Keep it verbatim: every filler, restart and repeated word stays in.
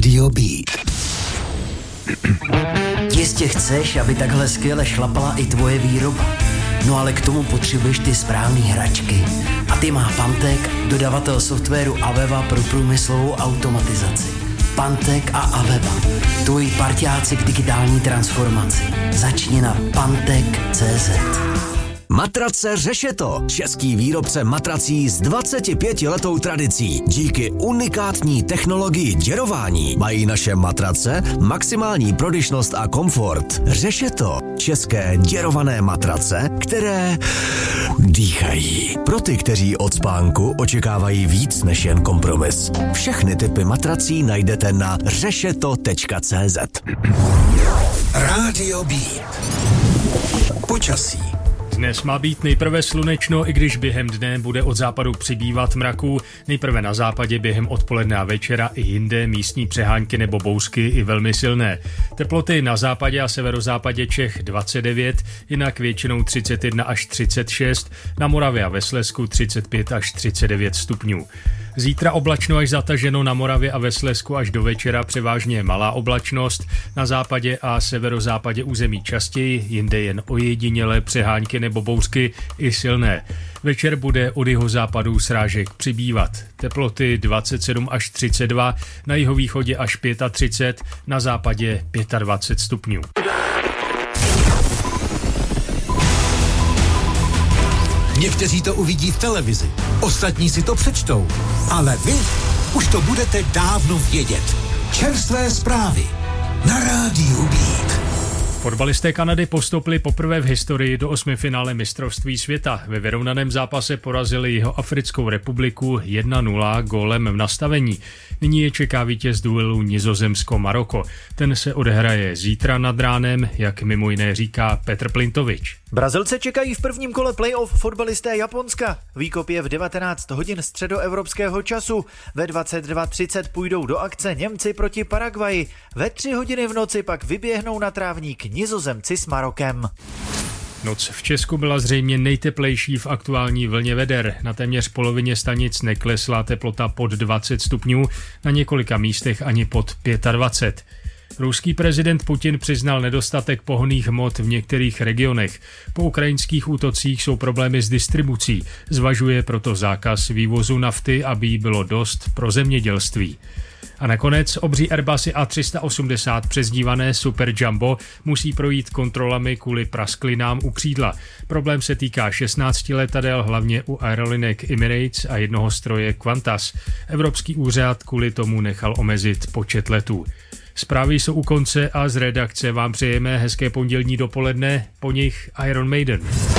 Rádio Beat. Jistě chceš, aby takhle skvěle šlapala i tvoje výroba. No ale k tomu potřebuješ ty správné hračky. A ty má Pantek, dodavatel softwaru Aveva pro průmyslovou automatizaci. Pantek a Aveva. Tvoji parťáci k digitální transformaci. Začni na pantek tečka cé zet. Matrace Řešeto, český výrobce matrací s dvacetipětiletou tradicí. Díky unikátní technologii děrování mají naše matrace maximální prodyšnost a komfort. Řešeto, české děrované matrace, které dýchají. Pro ty, kteří od spánku očekávají víc než jen kompromis. Všechny typy matrací najdete na řešeto tečka cé zet. Rádio Beat. Počasí. Dnes má být nejprve slunečno, i když během dne bude od západu přibývat mraků. Nejprve na západě během odpoledne a večera i jinde místní přehánky nebo bouřky i velmi silné. Teploty na západě a severozápadě Čech dvacet devět, jinak většinou třicet jedna až třicet šest, na Moravě a ve Slezsku třicet pět až třicet devět stupňů. Zítra oblačno až zataženo, na Moravě a ve Slezsku až do večera převážně malá oblačnost, na západě a severozápadě území častěji, jinde jen ojedinělé přehánky nebo bouřky i silné. Večer bude od jihozápadu srážek přibývat. Teploty dvacet sedm až třicet dva, na jihovýchodě až třicet pět, na západě dvacet pět stupňů. Někteří to uvidí v televizi, ostatní si to přečtou, ale vy už to budete dávno vědět. Čerstvé zprávy na Rádiu Beat. Fotbalisté Kanady postoupili poprvé v historii do osmifinále mistrovství světa. Ve vyrovnaném zápase porazili Jihoafrickou republiku jedna nula gólem v nastavení. Nyní je čeká vítěz duelu Nizozemsko-Maroko. Ten se odehraje zítra nad ránem, jak mimo jiné říká Petr Plintovič. Brazilce čekají v prvním kole playoff fotbalisté Japonska. Výkop je v devatenáct hodin středoevropského času. Ve dvacet dva třicet půjdou do akce Němci proti Paraguayi. Ve tři hodiny v noci pak vyběhnou na trávník Nizozemci s Marokem. Noc v Česku byla zřejmě nejteplejší v aktuální vlně veder. Na téměř polovině stanic neklesla teplota pod dvacet stupňů, na několika místech ani pod dvacet pět. Ruský prezident Putin přiznal nedostatek pohonných hmot v některých regionech. Po ukrajinských útocích jsou problémy s distribucí. Zvažuje proto zákaz vývozu nafty, aby jí bylo dost pro zemědělství. A nakonec obří Airbusy A tři sta osmdesát přezdívané Super Jumbo musí projít kontrolami kvůli prasklinám u křídla. Problém se týká šestnácti letadel, hlavně u aerolinek Emirates a jednoho stroje Qantas. Evropský úřad kvůli tomu nechal omezit počet letů. Zprávy jsou u konce a z redakce vám přejeme hezké pondělní dopoledne, po nich Iron Maiden.